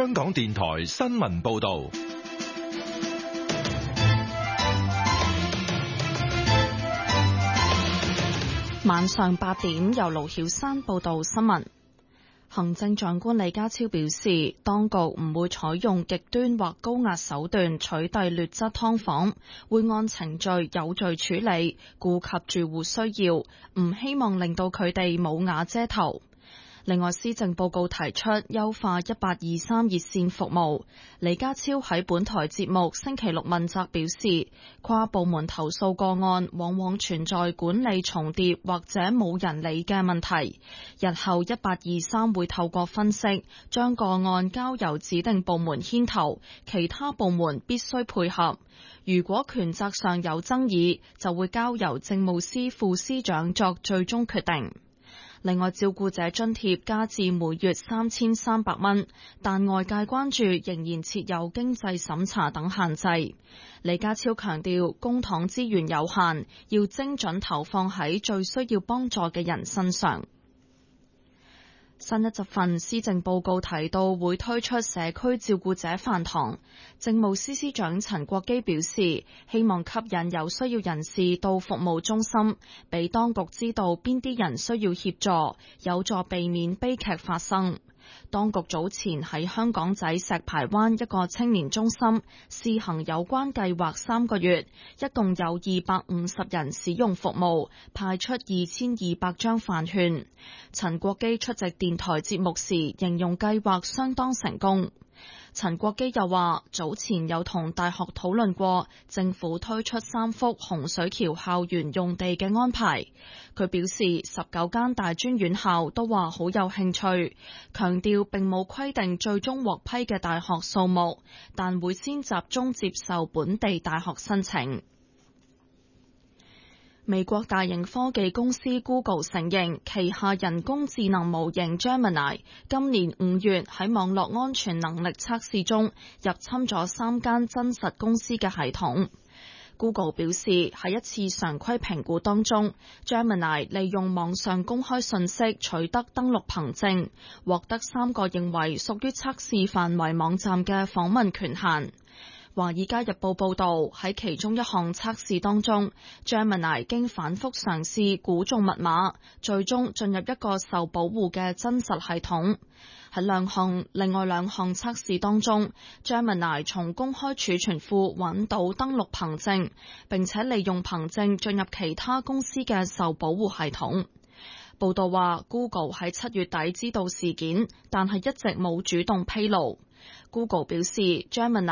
香港電台新聞報道。 晚上8點，由盧曉珊報道新聞。行政長官李家超表示，當局唔會採用極端或高壓手段取締劣質劏房，會按程序有序處理，顧及住戶需要，唔希望令到佢哋冇瓦遮頭。另外，施政報告提出優化1823熱線服務。李家超喺本台節目星期六問責表示，跨部門投訴個案往往存在管理重疊或者冇人理嘅問題。日後1823會透過分析，將個案交由指定部門牽頭，其他部門必須配合。如果權責上有爭議，就會交由政務司副司長作最終決定。另外，照顧者津貼加至每月3300蚊，但外界關注仍然設有經濟審查等限制。李家超強調，公帑資源有限，要精準投放喺最需要幫助嘅人身上。新一集份施政報告提到會推出社區照顧者飯堂，政務司司長陳國基表示，希望吸引有需要人士到服務中心，俾當局知道邊啲人需要協助，有助避免悲劇發生。當局早前喺香港仔石排灣一個青年中心試行有關計劃3個月，一共有250人使用服務，派出2200張飯券。陳國基出席電台節目時形容計劃相當成功。陳國基又話，早前有同大學討論過政府推出3幅洪水橋校園用地嘅安排。佢表示19間大專院校都話好有興趣，強調並冇規定最終獲批嘅大學數目，但會先集中接受本地大學申請。美國大型科技公司 Google 承認旗下人工智能模型 Gemini 今年5月喺網絡安全能力測試中入侵咗3間真實公司嘅系統。Google 表示喺一次常規評估當中， Gemini 利用網上公開信息取得登錄憑證，獲得3個認為屬於測試範圍網站嘅訪問權限。華爾街日報報導，喺其中一項測試當中， Gemini 經反覆嘗試估中密碼，最終進入一個受保護嘅真實系統。喺另外兩項測試當中， Gemini 從公開儲存庫揾到登錄憑證，並且利用憑證進入其他公司嘅受保護系統。報導話 Google 喺7月底知道事件，但係一直冇主動披露。Google 表示 Gemini